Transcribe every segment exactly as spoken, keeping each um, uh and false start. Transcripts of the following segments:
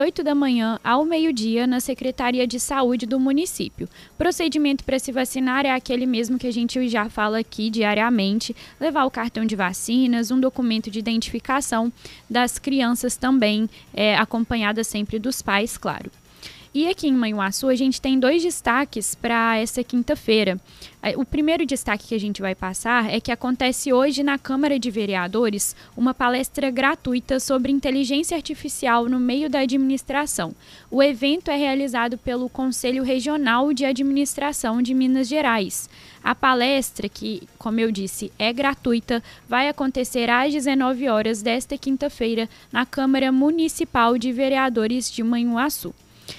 oito da manhã ao meio-dia na Secretaria de Saúde do município. O procedimento para se vacinar é aquele mesmo que a gente já fala aqui diariamente, levar o cartão de vacinas, um documento de identificação das crianças também, é, acompanhada sempre dos pais, claro. E aqui em Manhuaçu a gente tem dois destaques para essa quinta-feira. O primeiro destaque que a gente vai passar é que acontece hoje na Câmara de Vereadores uma palestra gratuita sobre inteligência artificial no meio da administração. O evento é realizado pelo Conselho Regional de Administração de Minas Gerais. A palestra, que, como eu disse, é gratuita, vai acontecer às dezenove horas desta quinta-feira na Câmara Municipal de Vereadores de Manhuaçu.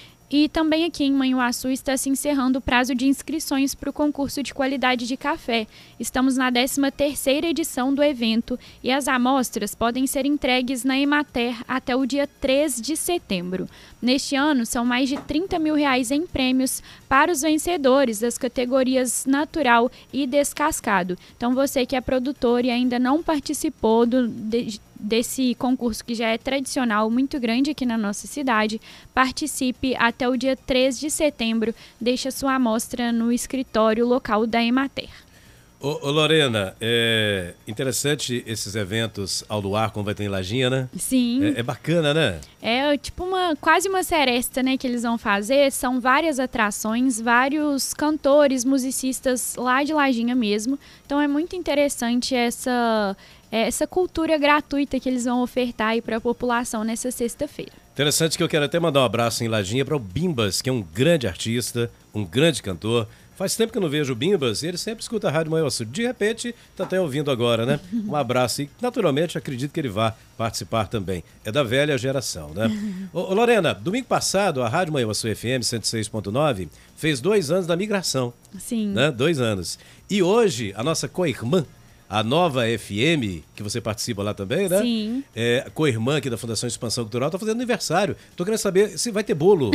E também aqui em Manhuaçu está se encerrando o prazo de inscrições para o concurso de qualidade de café. Estamos na décima terceira edição do evento e as amostras podem ser entregues na Emater até o dia três de setembro. Neste ano, são mais de trinta mil reais em prêmios para os vencedores das categorias natural e descascado. Então, você que é produtor e ainda não participou do... De, desse concurso que já é tradicional, muito grande aqui na nossa cidade, participe até o dia três de setembro, deixe a sua amostra no escritório local da Emater. Ô, ô Lorena, é interessante esses eventos ao luar, como vai ter em Lajinha, né? Sim. É, é bacana, né? É tipo uma, quase uma seresta, né, que eles vão fazer. São várias atrações, vários cantores, musicistas lá de Lajinha mesmo. Então é muito interessante essa... essa cultura gratuita que eles vão ofertar aí para a população nessa sexta-feira. Interessante que eu quero até mandar um abraço em Lajinha para o Bimbas, que é um grande artista, um grande cantor. Faz tempo que eu não vejo o Bimbas e ele sempre escuta a Rádio Manhuaçu. De repente, está até ouvindo agora, né? Um abraço e, naturalmente, acredito que ele vá participar também. É da velha geração, né? Ô, ô Lorena, domingo passado, a Rádio Manhuaçu F M cento e seis ponto nove fez dois anos da migração. Sim. Né? Dois anos. E hoje, a nossa co-irmã, a Nova F M, que você participa lá também, né? Sim. É, co-irmã aqui da Fundação Expansão Cultural, tá fazendo aniversário. Tô querendo saber se vai ter bolo.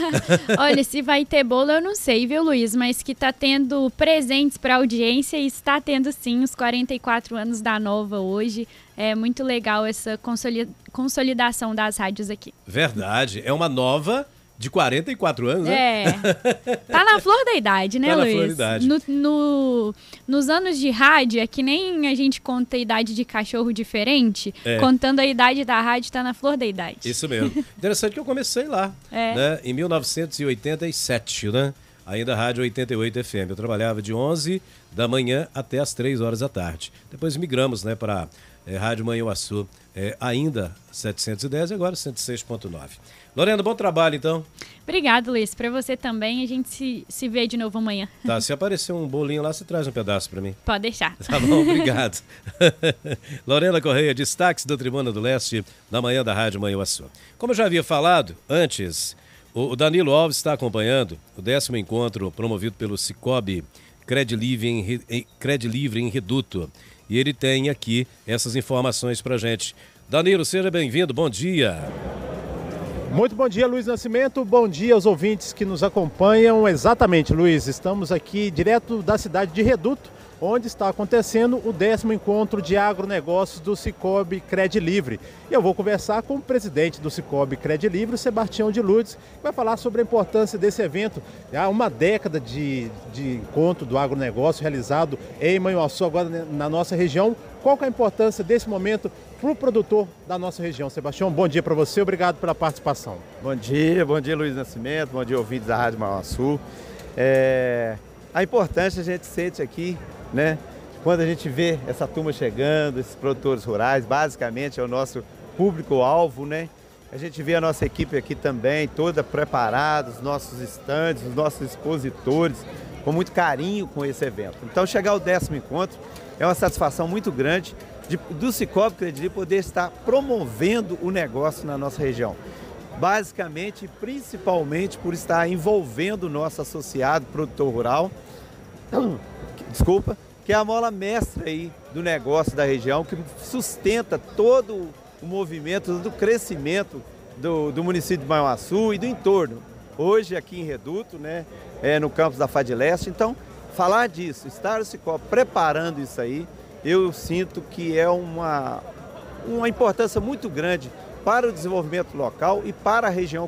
Olha, se vai ter bolo eu não sei, viu, Luiz? Mas que tá tendo presentes para audiência e está tendo sim os quarenta e quatro anos da Nova hoje. É muito legal essa consolidação das rádios aqui. Verdade. É uma Nova... de quarenta e quatro anos, né? É. Tá na flor da idade, né, tá Luiz? na flor da idade. No, no, nos anos de rádio, é que nem a gente conta a idade de cachorro diferente. É. Contando a idade da rádio, tá na flor da idade. Isso mesmo. Interessante que eu comecei lá, é. né? Em mil novecentos e oitenta e sete, né? Ainda Rádio oitenta e oito F M. Eu trabalhava de onze da manhã até as três horas da tarde. Depois migramos, né, para é, Rádio Manhuaçu, é, ainda setecentos e dez e agora cento e seis ponto nove. Lorena, bom trabalho, então. Obrigado, Luiz. Para você também. A gente se, se vê de novo amanhã. Tá, se aparecer um bolinho lá, você traz um pedaço para mim. Pode deixar. Tá bom, obrigado. Lorena Correia, destaques da Tribuna do Leste, na manhã da Rádio Manhuaçu. Como eu já havia falado antes, o Danilo Alves está acompanhando o décimo encontro promovido pelo Cicobi Cred Livre em, Cred Livre em Reduto. E ele tem aqui essas informações para gente. Danilo, seja bem-vindo, bom dia. Muito bom dia, Luiz Nascimento. Bom dia aos ouvintes que nos acompanham. Exatamente, Luiz. Estamos aqui direto da cidade de Reduto, onde está acontecendo o décimo encontro de agronegócios do Cicobi Cred Livre. E eu vou conversar com o presidente do Cicobi Cred Livre, o Sebastião de Lourdes, que vai falar sobre a importância desse evento. Há uma década de, de encontro do agronegócio realizado em Manhuaçu, agora na nossa região. Qual que é a importância desse momento para o produtor da nossa região? Sebastião, bom dia para você, obrigado pela participação. Bom dia, bom dia Luiz Nascimento, bom dia ouvintes da Rádio Manhuaçu. É... A importância a gente sente aqui, né? Quando a gente vê essa turma chegando, esses produtores rurais, basicamente é o nosso público-alvo, né? A gente vê a nossa equipe aqui também, toda preparada, os nossos estandes, os nossos expositores, com muito carinho com esse evento. Então, chegar ao décimo encontro é uma satisfação muito grande de, do Cicobi Cred Livre poder estar promovendo o negócio na nossa região. Basicamente, principalmente por estar envolvendo o nosso associado produtor rural, desculpa, que é a mola mestra aí do negócio da região, que sustenta todo o movimento do crescimento do, do município de Manhuaçu e do entorno. Hoje aqui em Reduto, né, é, no campus da Fadileste. Então, falar disso, estar o Cicobi preparando isso aí, eu sinto que é uma, uma importância muito grande para o desenvolvimento local e para a região